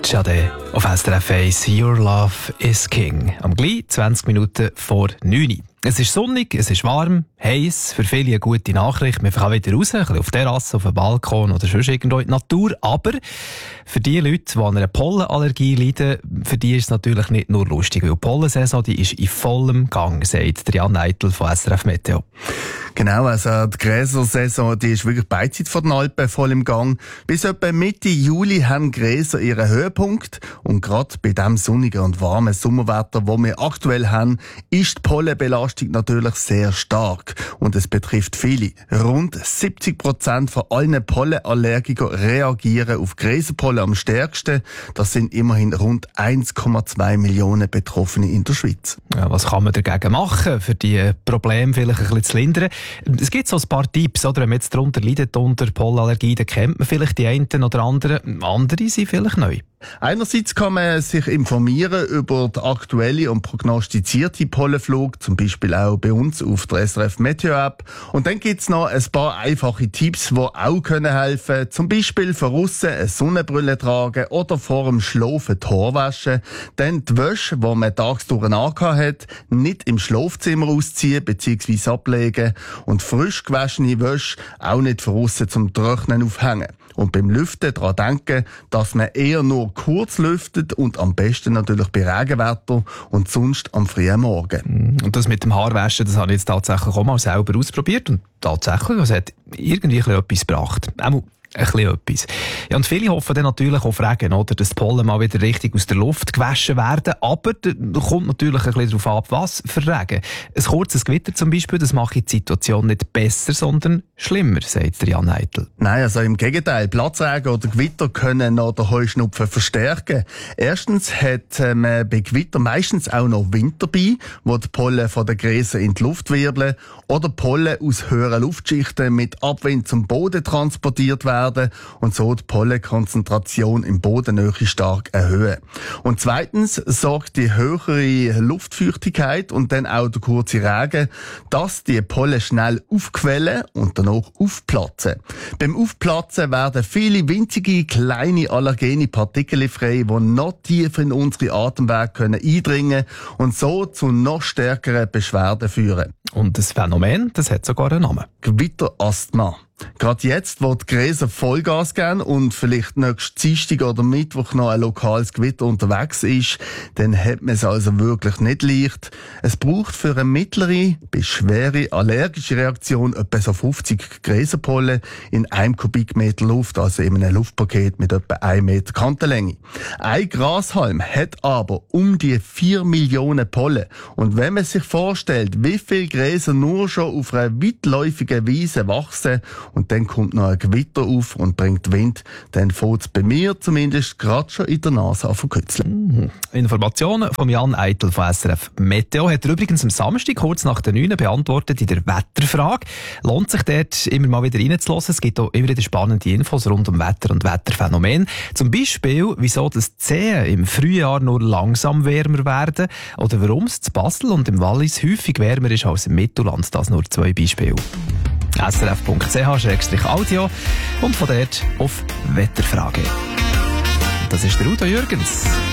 Sade auf SRF 1, Your Love is King. Am gleich 20 Minuten vor 9 Uhr. Es ist sonnig, es ist warm, heiß, für viele eine gute Nachricht. Man kann wieder raus, ein bisschen auf der Terrasse, auf dem Balkon oder sonst irgendwo in die Natur. Aber für die Leute, die an einer Pollenallergie leiden, für die ist es natürlich nicht nur lustig, weil die Pollensaison die ist in vollem Gang, sagt Jan Eitel von SRF Meteo. Genau, also die Gräsersaison, die ist wirklich beidseits von den Alpen voll im Gang. Bis etwa Mitte Juli haben Gräser ihren Höhepunkt. Und gerade bei dem sonnigen und warmen Sommerwetter, das wir aktuell haben, ist die Pollenbelastung natürlich sehr stark. Und es betrifft viele. Rund 70% von allen Pollenallergikern reagieren auf Gräserpollen am stärksten. Das sind immerhin rund 1,2 Millionen Betroffene in der Schweiz. Ja, was kann man dagegen machen, für die Probleme vielleicht ein bisschen zu lindern? Es gibt so ein paar Tipps, oder? Wenn man jetzt darunter leidet, unter Pollenallergie, dann kennt man vielleicht die einen oder anderen. Andere sind vielleicht neu. Einerseits kann man sich informieren über die aktuelle und prognostizierte Pollenflug, zum Beispiel auch bei uns auf der SRF Meteo App. Und dann gibt's noch ein paar einfache Tipps, die auch helfen können. Zum Beispiel von aussen eine Sonnenbrille tragen oder vor dem Schlafen die Haare waschen. Dann die Wäsche, die man tagsdurch angehabt hat, nicht im Schlafzimmer ausziehen bzw. ablegen. Und frisch gewaschene Wäsche auch nicht von aussen zum Trocknen aufhängen. Und beim Lüften daran denken, dass man eher nur kurz lüftet und am besten natürlich bei Regenwetter und sonst am frühen Morgen. Und das mit dem Haarwaschen, das habe ich jetzt tatsächlich auch mal selber ausprobiert und tatsächlich, es hat irgendwie etwas gebracht. Ein bisschen etwas. Ja, und viele hoffen dann natürlich auf Regen, oder? Dass die Pollen mal wieder richtig aus der Luft gewaschen werden. Aber da kommt natürlich ein bisschen darauf ab, was für Regen. Ein kurzes Gewitter zum Beispiel, das macht die Situation nicht besser, sondern schlimmer, sagt Jan Eitel. Nein, also im Gegenteil. Platzregen oder Gewitter können noch den Heuschnupfen verstärken. Erstens hat man bei Gewitter meistens auch noch Wind dabei, wo die Pollen von den Gräsern in die Luft wirbeln oder Pollen aus höheren Luftschichten mit Abwind zum Boden transportiert werden und so die Pollenkonzentration im Bodennähe stark erhöhen. Und zweitens sorgt die höhere Luftfeuchtigkeit und dann auch der kurze Regen, dass die Pollen schnell aufquellen und danach aufplatzen. Beim Aufplatzen werden viele winzige, kleine allergene Partikel frei, die noch tiefer in unsere Atemwege eindringen können und so zu noch stärkeren Beschwerden führen. Und das Phänomen, das hat sogar einen Namen. Gewitterasthma. Gerade jetzt, wo die Gräser Vollgas geben und vielleicht nächsten Dienstag oder Mittwoch noch ein lokales Gewitter unterwegs ist, dann hat man es also wirklich nicht leicht. Es braucht für eine mittlere bis schwere allergische Reaktion etwa so 50 Gräserpollen in 1 Kubikmeter Luft, also in einem Luftpaket mit etwa 1 Meter Kantenlänge. Ein Grashalm hat aber um die 4 Millionen Pollen. Und wenn man sich vorstellt, wie viele Gräser nur schon auf einer weitläufigen Wiese wachsen, und dann kommt noch ein Gewitter auf und bringt Wind, dann fängt es bei mir zumindest gerade schon in der Nase an zu kitzeln. Informationen von Jan Eitel von SRF Meteo hat er übrigens am Samstag kurz nach der 9 beantwortet in der Wetterfrage. Lohnt sich dort immer mal wieder reinzulassen. Es gibt auch immer wieder spannende Infos rund um Wetter und Wetterphänomen. Zum Beispiel, wieso das Zehen im Frühjahr nur langsam wärmer werden oder warum es zu Basel und im Wallis häufig wärmer ist als im Mittelland. Das nur 2 Beispiele. srf.ch/audio und von dort auf Wetterfrage. Das ist der Udo Jürgens.